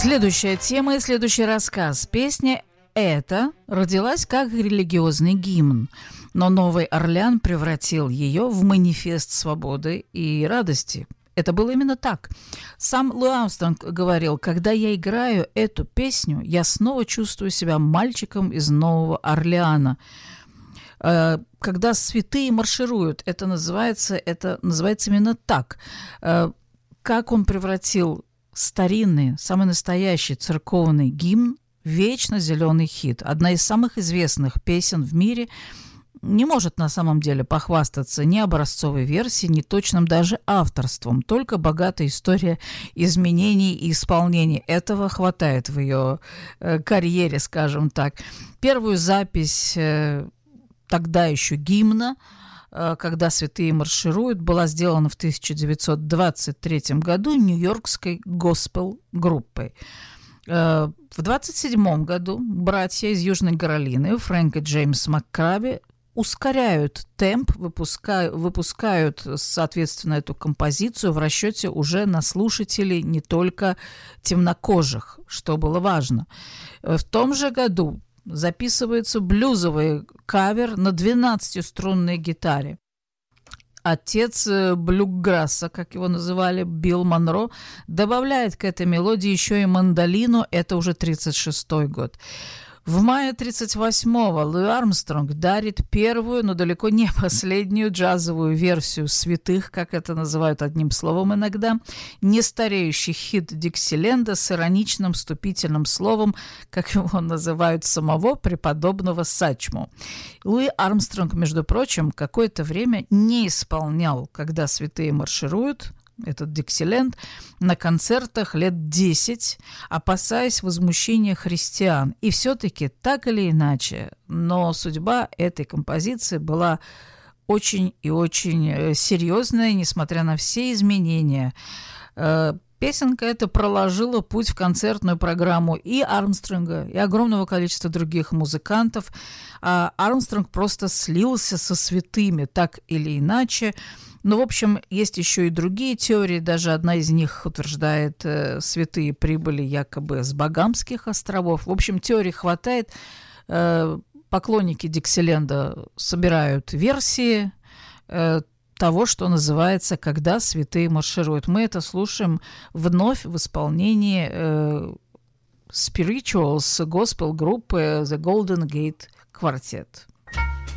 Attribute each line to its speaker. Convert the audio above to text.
Speaker 1: Следующая тема и следующий рассказ. Песня эта родилась как религиозный гимн, но Новый Орлеан превратил ее в манифест свободы и радости. Это было именно так. Сам Луи Армстронг говорил: когда я играю эту песню, я снова чувствую себя мальчиком из Нового Орлеана. Когда святые маршируют, это называется именно так. Как он превратил старинный, самый настоящий церковный гимн в вечно зеленый хит. Одна из самых известных песен в мире не может на самом деле похвастаться ни образцовой версией, ни точным даже авторством, только богатая история изменений и исполнений. Этого хватает в ее карьере, скажем так. Первую запись тогда еще гимна, когда святые маршируют, была сделана в 1923 году нью-йоркской госпел-группой. В 1927 году братья из Южной Каролины Фрэнк и Джеймс Маккраби ускоряют темп, выпускают, соответственно, эту композицию в расчете уже на слушателей не только темнокожих, что было важно. В том же году записывается блюзовый кавер на 12-струнной гитаре. Отец блюграсса, как его называли, Билл Монро, добавляет к этой мелодии еще и мандолину, это уже 1936 год. В мае 1938-го Луи Армстронг дарит первую, но далеко не последнюю джазовую версию «Святых», как это называют одним словом иногда, нестареющий хит Диксиленда с ироничным вступительным словом, как его называют, самого преподобного Сачмо. Луи Армстронг, между прочим, какое-то время не исполнял «Когда святые маршируют», этот Диксиленд, на концертах лет 10, опасаясь возмущения христиан. И все-таки, так или иначе, но судьба этой композиции была очень и очень серьезная, несмотря на все изменения. Песенка эта проложила путь в концертную программу и Армстронга, и огромного количества других музыкантов. А Армстронг просто слился со святыми, так или иначе. Но, в общем, есть еще и другие теории. Даже одна из них утверждает, святые прибыли якобы с Багамских островов. В общем, теорий хватает. Поклонники Диксиленда собирают версии того, что называется «Когда святые маршируют». Мы это слушаем вновь в исполнении Spirituals, госпел-группы The Golden Gate Quartet.